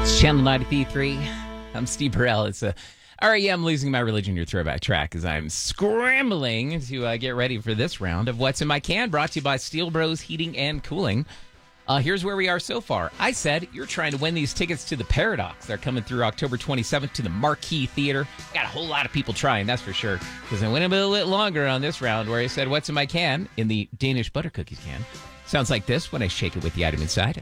Channel 93.3. I'm Steve Burrell. It's REM Losing My Religion, your throwback track, as I'm scrambling to get ready for this round of What's in My Can, brought to you by Steel Bros Heating and Cooling. Here's where we are so far. I said you're trying to win these tickets to the Paradox. They're coming through October 27th to the Marquee Theater. Got a whole lot of people trying, that's for sure, because I went a little bit longer on this round where I said What's in My Can in the Danish butter cookies can. Sounds like this when I shake it with the item inside.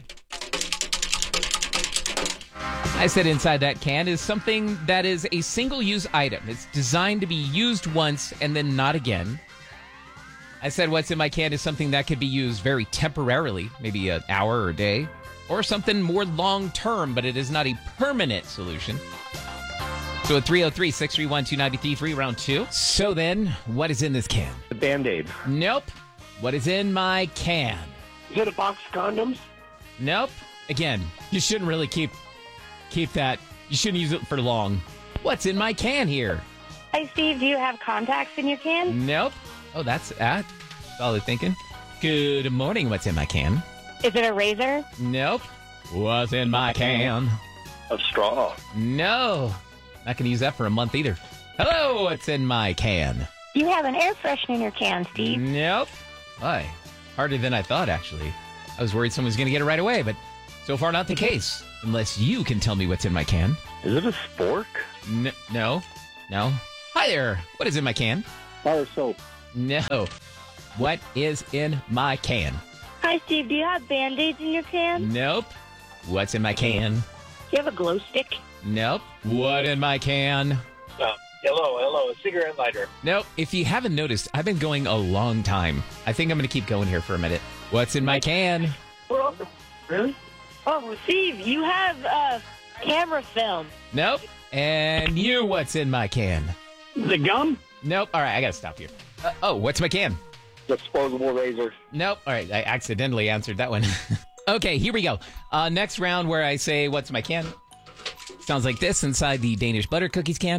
I said inside that can is something that is a single-use item. It's designed to be used once and then not again. I said what's in my can is something that could be used very temporarily, maybe an hour or a day, or something more long-term, but it is not a permanent solution. So at 303-631-2933, round two. So then, what is in this can? The Band-Aid. Nope. What is in my can? Is it a box of condoms? Nope. Again, you shouldn't really keep that. You shouldn't use it for long. What's in my can here? Hey, Steve, do you have contacts in your can? Nope. Oh, that's solid thinking. Good morning. What's in my can? Is it a razor? Nope. What's in my can? A straw. No. Not going to use that for a month either. Hello. What's in my can? You have an air freshener in your can, Steve. Nope. Why? Harder than I thought, actually. I was worried someone was going to get it right away, but so far not the case. Unless you can tell me what's in my can. Is it a spork? No. Hi there. What is in my can? Bar soap. No. What is in my can? Hi, Steve, do you have Band-Aids in your can? Nope. What's in my can? Do you have a glow stick? Nope. What in my can? Hello, a cigarette lighter. Nope. If you haven't noticed, I've been going a long time. I think I'm going to keep going here for a minute. What's in my can? Really? Oh, Steve, you have camera film. Nope. And you, what's in my can? The gum? Nope. All right, I got to stop you. What's my can? Disposable razor. Nope. All right, I accidentally answered that one. Okay, here we go. Next round where I say, what's my can? Sounds like this inside the Danish butter cookies can.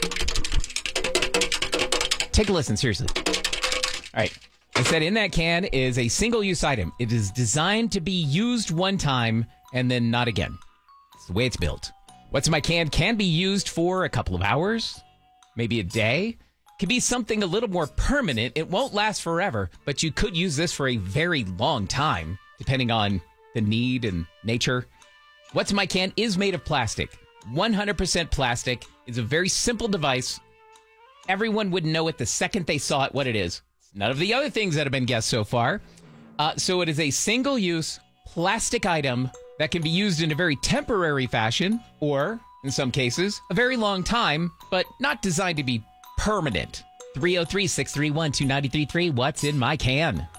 Take a listen, seriously. All right. I said in that can is a single-use item. It is designed to be used one time and then not again. It's the way it's built. What's in my can be used for a couple of hours, maybe a day. It could be something a little more permanent. It won't last forever, but you could use this for a very long time, depending on the need and nature. What's in my can is made of plastic. 100% plastic. It's a very simple device. Everyone would know it the second they saw it what it is. None of the other things that have been guessed so far. So it is a single-use plastic item that can be used in a very temporary fashion, or, in some cases, a very long time, but not designed to be permanent. 303-631-2933, what's in my can?